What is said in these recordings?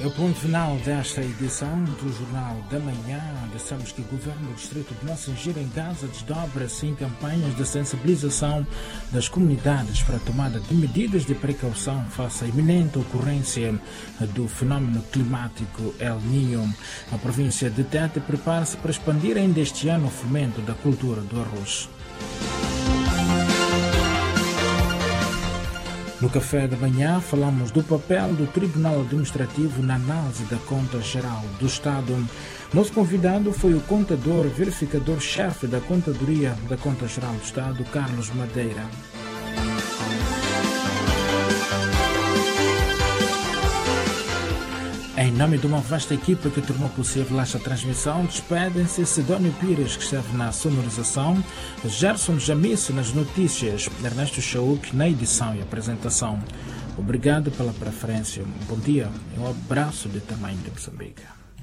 É o ponto final desta edição do Jornal da Manhã. Dissemos que o governo do distrito de Nassanjira, em Gaza, desdobra-se em campanhas de sensibilização das comunidades para a tomada de medidas de precaução face à iminente ocorrência do fenómeno climático El Niño. A província de Tete prepara-se para expandir ainda este ano o fomento da cultura do arroz. No café da manhã falamos do papel do Tribunal Administrativo na análise da Conta Geral do Estado. Nosso convidado foi o contador verificador-chefe da Contadoria da Conta Geral do Estado, Carlos Madeira. Em nome de uma vasta equipa que tornou possível esta transmissão, despedem-se Sidónio Pires, que esteve na sonorização, Gerson Jamice nas notícias, Ernesto Chauk na edição e apresentação. Obrigado pela preferência, bom dia e um abraço de tamanho de Moçambique.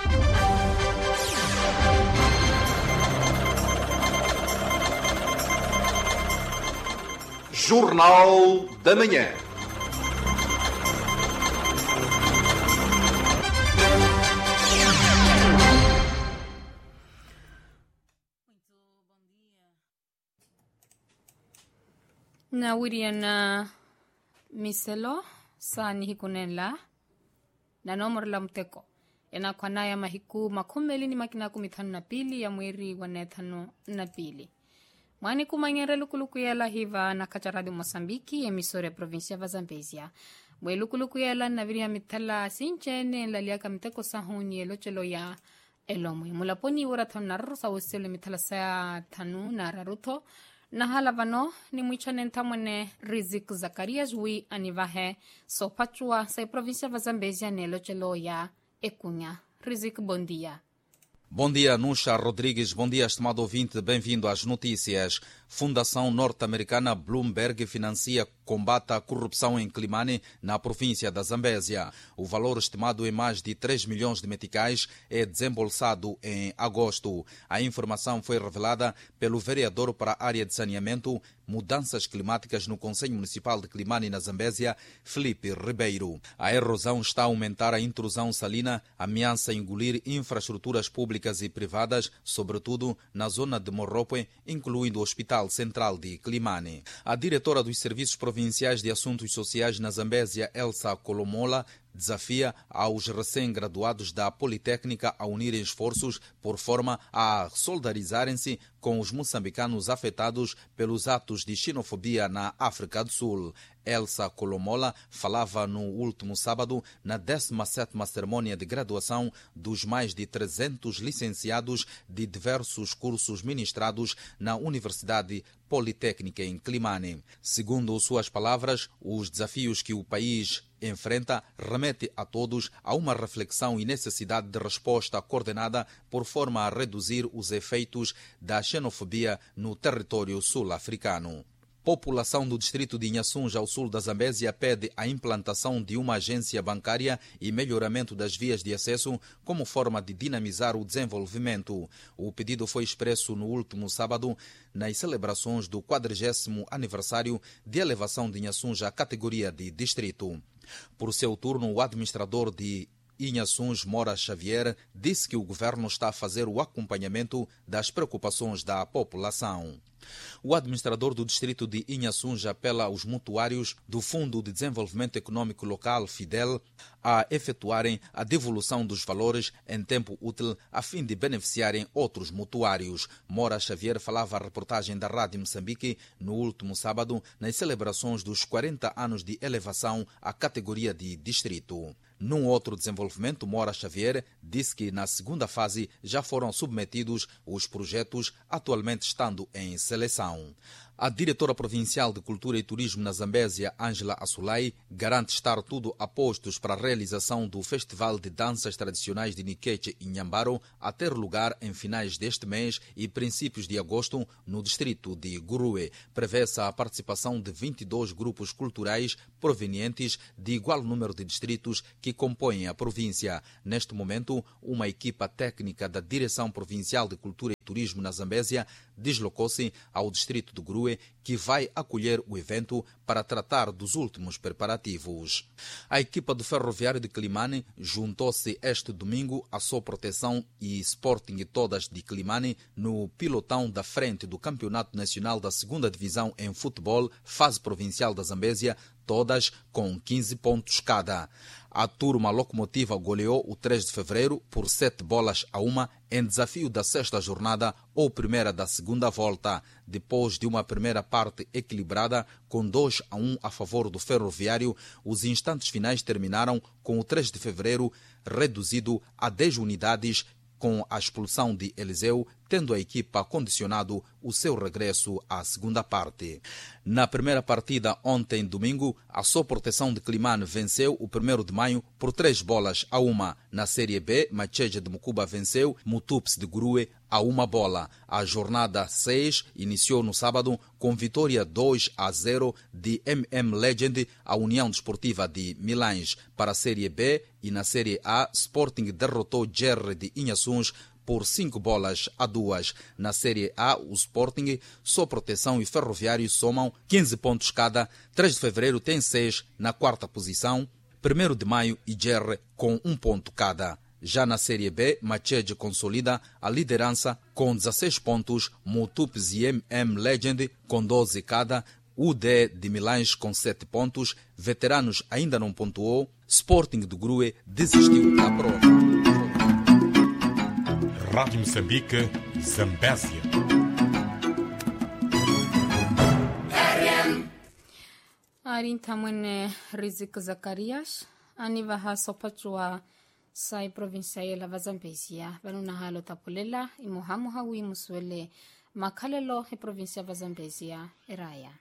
Jornal da Manhã. Na wiriana miselo sa nihikunela na nomor la mteko ena kwana ya mahiku makumeli ni makina kumithanu na pili ya mweri wa nethanu na pili mwani kumanyere lukuluku yela hiva na kacharadi Mosambiki emisore provincia va Zambezia mwe lukuluku yela na viria mitala sinchene laliaka miteko sahuni elochelo ya elomwe mulaponi ura thanu na rusa wesele mitala sa thanu na raruto na halavano ni mwichane ntamwene Rizik Zakarias wi anivahe so pachua sa província va Zambezia nelo chelo ya Ecunha. Rizik, bom dia. Bom dia, Nusha Rodrigues. Bom dia, estimado ouvinte. Bem-vindo às notícias. Fundação norte-americana Bloomberg financia combate à corrupção em Climane, na província da Zambésia. O valor estimado em mais de 3 milhões de meticais é desembolsado em agosto. A informação foi revelada pelo vereador para a área de saneamento, mudanças climáticas no Conselho Municipal de Climane, na Zambésia, Felipe Ribeiro. A erosão está a aumentar a intrusão salina, ameaça engolir infraestruturas públicas e privadas, sobretudo na zona de Morrope, incluindo o Hospital Central de Climane. A diretora dos Serviços Provinciais de Assuntos Sociais na Zambésia, Elsa Colomola, desafia aos recém-graduados da Politécnica a unirem esforços por forma a solidarizarem-se com os moçambicanos afetados pelos atos de xenofobia na África do Sul. Elsa Colomola falava no último sábado na 17ª cerimônia de graduação dos mais de 300 licenciados de diversos cursos ministrados na Universidade Politécnica em Climane. Segundo suas palavras, os desafios que o país enfrenta remete a todos a uma reflexão e necessidade de resposta coordenada por forma a reduzir os efeitos da xenofobia no território sul-africano. População do distrito de Inhaçunja, ao sul da Zambésia, pede a implantação de uma agência bancária e melhoramento das vias de acesso como forma de dinamizar o desenvolvimento. O pedido foi expresso no último sábado nas celebrações do 40º aniversário de elevação de Inhaçunja à categoria de distrito. Por seu turno, o administrador de Inhaçunja, Mora Xavier, disse que o governo está a fazer o acompanhamento das preocupações da população. O administrador do distrito de Inhaçunja apela aos mutuários do Fundo de Desenvolvimento Econômico Local, FIDEL, a efetuarem a devolução dos valores em tempo útil a fim de beneficiarem outros mutuários. Mora Xavier falava à reportagem da Rádio Moçambique no último sábado nas celebrações dos 40 anos de elevação à categoria de distrito. Num outro desenvolvimento, Mora Xavier disse que na segunda fase já foram submetidos os projetos, atualmente estando em seleção. A diretora provincial de Cultura e Turismo na Zambésia, Ângela Assulay, garante estar tudo a postos para a realização do Festival de Danças Tradicionais de Nikeche e Nhambaro a ter lugar em finais deste mês e princípios de agosto no distrito de Gurue. Prevê-se a participação de 22 grupos culturais provenientes de igual número de distritos que compõem a província. Neste momento, uma equipa técnica da Direção Provincial de Cultura e Turismo na Zambésia deslocou-se ao distrito de Gurue Grue, que vai acolher o evento para tratar dos últimos preparativos. A equipa do Ferroviário de Climane juntou-se este domingo à sua proteção e Sporting Todas de Climane no pilotão da frente do Campeonato Nacional da 2ª Divisão em Futebol, fase provincial da Zambésia, todas com 15 pontos cada. A turma locomotiva goleou o 3 de fevereiro por 7-1 em desafio da 6ª jornada ou primeira da 2ª volta, depois de uma primeira parte equilibrada com 2-1 a favor do Ferroviário. Os instantes finais terminaram com o 3 de fevereiro reduzido a 10 unidades, com a expulsão de Eliseu, tendo a equipa condicionado o seu regresso à segunda parte. Na primeira partida, ontem, domingo, a sua proteção de Climane venceu o 1º de maio por 3-1. Na Série B, Macheja de Mucuba venceu Mutups de Grue a 1. A jornada 6 iniciou no sábado com vitória 2-0 de MM Legend, a União Desportiva de Milães. Para a Série B e na Série A, Sporting derrotou Gerre de Inhaçuns por 5-2. Na Série A, o Sporting, Só Proteção e Ferroviário somam 15 pontos cada. 3 de fevereiro tem 6 na 4ª posição. 1º de maio e Gerre com 1 ponto cada. Já na Série B, Macheja consolida a liderança com 16 pontos, Mutups e MM Legend com 12 cada, UD de Milães com 7 pontos, Veteranos ainda não pontuou, Sporting do Grue desistiu da prova. Rádio Moçambique, Zambésia. Arintamwene Rizik Zacarias, anivaha sopachua sai provincia ya lava Zambezia, vanuna halo tapulela, imuhamu hawi muswele, makalelo he provincia va Zambezia, eraya.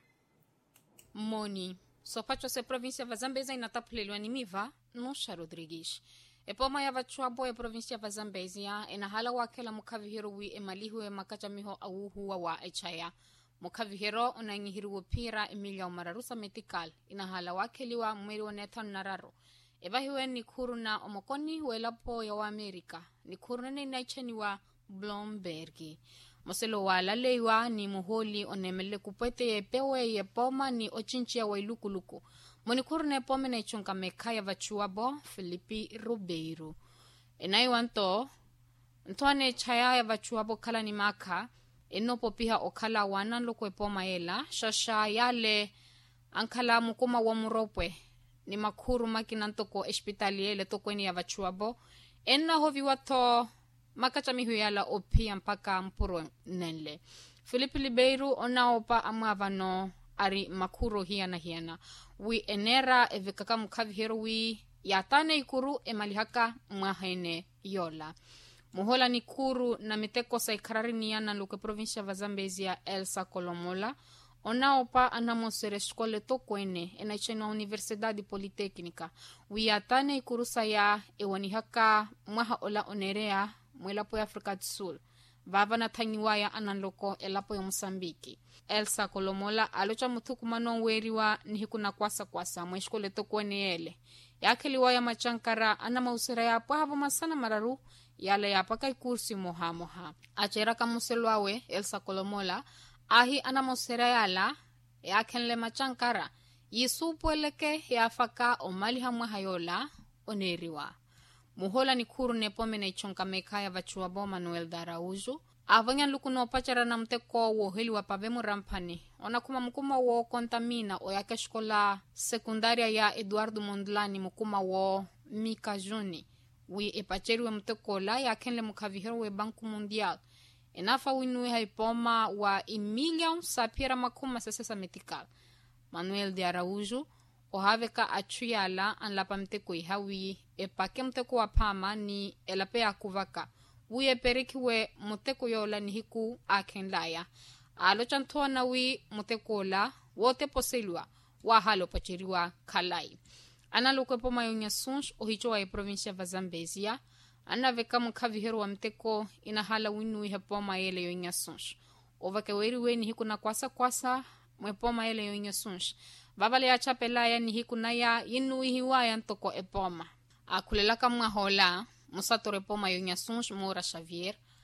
Moni, sopachua se provincia va Zambezia inatapulelo animiva, Nusha Rodrigues. Epoma ya vachuabo e provincia va Zambezia, enahala wakela mukavihiro wi emalihu e makachamiho auhu wa echaya. Mukavihiro onangihiru pira Emilia Omararusa Medical, inahala wakeliwa mweri wa Nathan Nararo. Evahiwe ni kuru na omokoni huelapo ya wa Amerika, ni kuru na inaichaniwa Bloomberg. Moselo wa laleiwa ni muholi onemele kupete ye pewe ye poma ni ochinchia wa ilukuluku. Monikuru na pome na ichunga mekaya vachuabo Filipi Rubeiro. Enaiwanto, ntoane chaya ya vachuabo kala ni maka, enopo piha okala wanan loko epoma ela, shasha yale ankala mukuma wa muropwe. Ni makuru makinantoko hospitaliele toko ni ya vachuabo. Enna hovi wato makachamihu yala opia mpaka mpuro nenle. Filipi Ribeiro onaopa amavano ari makuro hiana. Wi enera evekaka mukavihero wi yatane ikuru emalihaka mwahene yola. Muhola ni kuru na miteko sa ikarari niyana luke provincia va Zambezia Elsa Colomola. Onaopa anamosere skole tokwene enaichena Universidade Politécnica. Wiyatane ikurusa ya ewanihaka mwaha ola onerea mwelapo ya Afrika do Sul. Vava na tanyiwaya ananloko elapo ya Mosambiki. Elsa Colomola alocha mutukumano weriwa nihikuna kwasa mweshkole tokwene ele. Yake liwaya machankara anamausera ya havo masana mararu yale ya paka ikursi moha. Achera kamuselwawe Elsa Colomola ahi anamosera yala yakenle machankara yisupueleke yafaka omali hamwe hayola oneriwa. Muhola ni kuru nepome na ichonka mekaya vachuabo Manuel Daraujo. Avanyan lukuno pachara na mteko wo hili wapavemu rampani. Onakuma mkuma wo kontamina o yake shkola sekundaria ya Eduardo Mondlani mkuma wo Mika Juni. Wi epacheri wa mteko la yakenle mukavihero we Banku Mundial. Enafa winui haipoma wa Emilion Sapira makuma sesesa medical. Manuel de Araujo ohaveka achuyala anlapa mteko ihawi epake mteko wapama ni elape akuvaka. Uye perikiwe muteko yola ni hiku akenlaya. Alochantoa na wi muteko la wote poselua wahalo pachiriwa kalai. Analukwe poma yonya sunsh ohichowa provincia va Zambezia. Anaveka mukavihero wa mteko inahala winu hepoma yele yonya sunsh. Ovake weriwe ni hiku na kwasa mwepoma yele yonya sunsh. Vavale ya chapelaya ni hiku na ya inu hiwaya ntoko epoma. Akulelaka mwahola musatore poma yonya sunsh Mora Xavier.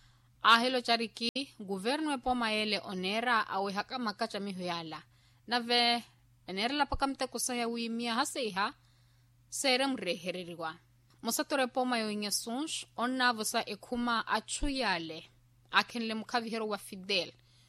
ahelo chariki guvernu e poma ele onera awe haka makacha mihuyala nave enera la pakamte kusaya wimia haseiha sere mrehereriwa mosatore poma yo ingesunsh onna vosa ekuma achuyale akenle mukavihero wa Fidel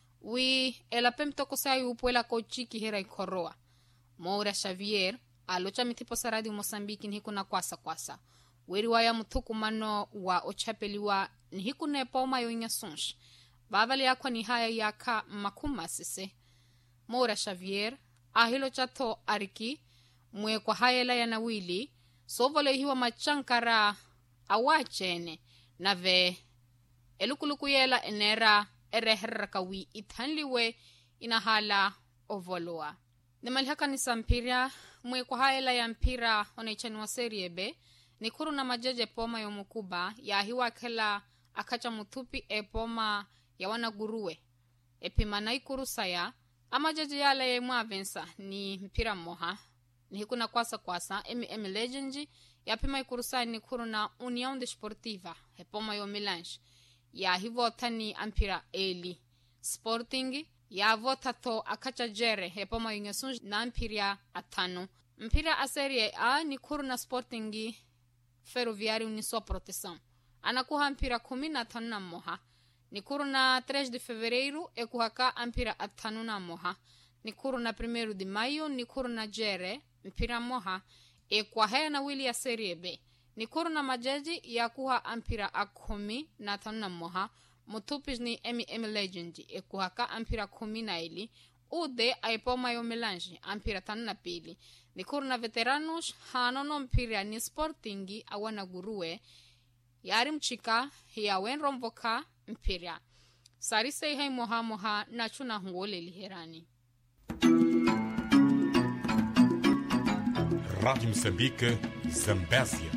wi elapemto kusaya upuela kochiki hera ikoroa Moura Xavier alocha mitipo saradi Mosambiki nhikuna kwasa weri waya muthukumano wa ochapeliwa nhikune poma yo ingesunsh bavali yakwa ni haya yaka makuma sise Moura Xavier ahilo chato ariki mwe kwa hayela ya nawili sovole hiwa machankara awachene nave elukuluku yela enera ereherrakawi ithanliwe inahala ovoloa nemalihaka ni sampiria mwe kwa hayela ya mpira onaichani wa Serie B ni kuru na majeje poma yo mukuba ya hiwa kela akacha muthupi e poma ya wanaguruwe epimana ikuru saya amajeje yale ya mwavensa ni mpira moha ni hikuna kwasa MM Legend ya pima ikurusa ni kuru na União Desportiva hepoma yo Milange ya hivota ni ampira eli Sporting ya vota to akacha jere hepoma yo Ngesunj na ampira atano mpira a Serie A ni kuru na Sporting Ferroviário União Proteção anakuha mpira 15 na moha ni kuru na 3 de fevereiro ekuhaka ampira atano na moha ni kuru na 1 de maio ni kuru na jere mpira moha kwa haya na wili ya Serie B ni kuru na majeji ya kuha ampira 15 na moha mutupis ni MM Legend kuhaka ampira 12 ude aipoma yo Milange ampira 5 ni kuru na veteranos hanono mpira ni Sporting awana guruwe yari mchika ya wenromvoka mpira sarise hai moha na chuna ngole liherani Rádio Moçambique, Zambésia.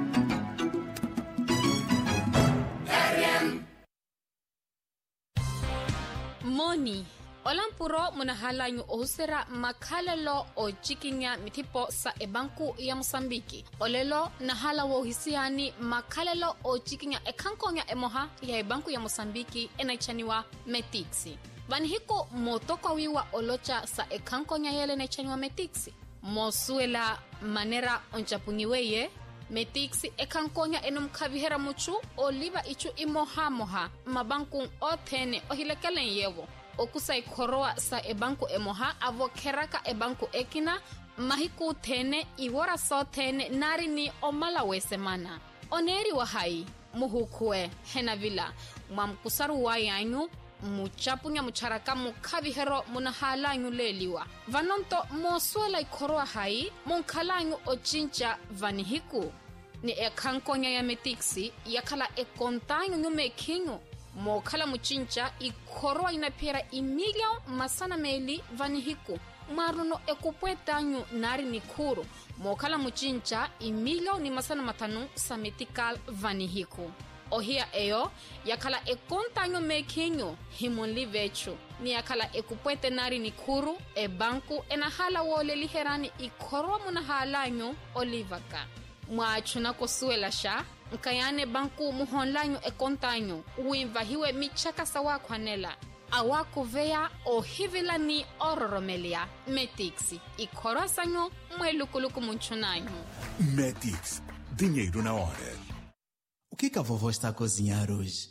Moni Olampuro munahalanyu ohusera makalelo o chikinya mitipo sa ebanku ya Mosambiki. Olelo nahala wo hisiani makalelo o chikinya ekankonya emoha ya ebanku ya Mosambiki enaichaniwa Metixi. Vanhiko motoko wiwa olocha sa ekankonya yele enaichaniwa Metixi. Mosuela manera onchapungiweye Metixi ekankonya enumkavihera muchu oliva ichu imoha mabanku otene ohilekelen yewo. Okusa ikoroa sa ebanku emoha avokeraka ebanku ekina mahiku tene iwora so tene nari ni omalawe semana oneri wahai muhukue henavila mwamkusaru wayanyu muchapunya mucharaka mukavihero munahalanyu leliwa vanonto mosuela ikoroa hai munkalanyu ochincha vanihiku ni ekankonya ya Metixi yakala ekontanyu nyumekinyu mokala muchincha ikoroa inapiera imilio masana meli vanihiku maruno ekupwetanyu nari nikuru mokala muchincha imilio ni masana matanu sa medical vanihiku ohia eyo yakala ekontanyu mekinyu himonli vechu ni yakala ekupwete nari nikuru banku enahala wole liherani ikoroa munahalanyu olivaka mwachuna kosuela sha nkayane banku muhonlanyu ekontanyu uimvahiwe michaka sawa kwanela awako vea ohivila ni ororomelia Metixi ikorosanyo mwelukuluku munchunanyu Metix, dinheiro na hora. O que a vovó está a cozinhar hoje?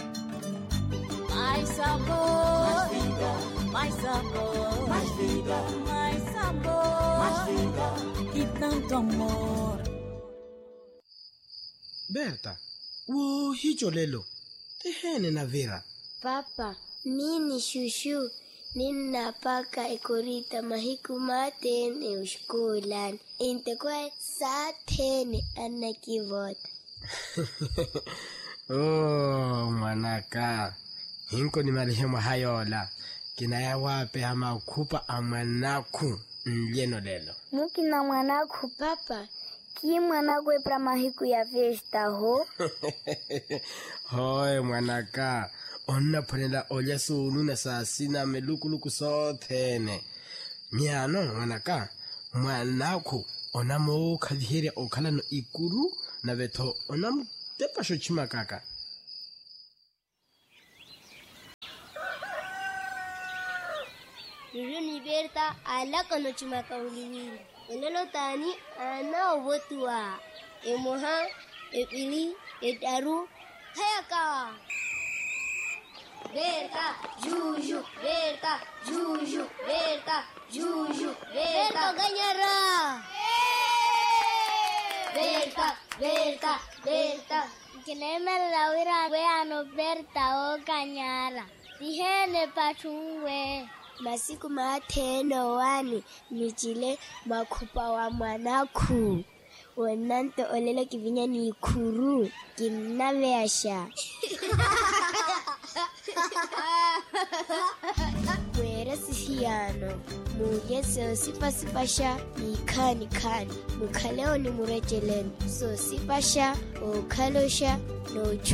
Mais sabor, mais vida, mais sabor, mais vida, mais sabor, mais vida e tanto amor. Berta, wo hicho lelo. Tehene na Vera. Papa, nini shushu, nina paka ekorita mahiku matene ushkulan. Inte kwa satene anakivota. Oh, manaka. Hinko ni marehemu hayola. Kinaya wape hama ukupa amanaku mjeno lelo. Mukina mwanaku papa. Ki mwanaku epra mahiku ya festa ho? Hoi mwanaka. Onna ponela olya sunu na sasina melukuluku sotene. Miano mwanaka. Mwanaku onamo kadhihere okala no ikuru na veto onam tepa shochima kaka. Nuruni berta alaka no chuma kauliwili. Elelo tani ana wotua. Emoha, epili, etaru, heka. Berta, juju, berta, juju, berta, juju, berta ganyara. Berta, berta, berta. Kineme lawira we ano berta o ganyara. Tihene pachungwe. Masiku mateno wani michile makupa wa mwanaku. Wananto olelo kivinya ni kuru kinavesha. Wera sisiano muye so sipasipasha ni kani mukaleo ni murejeleni so sipasha o kalosha no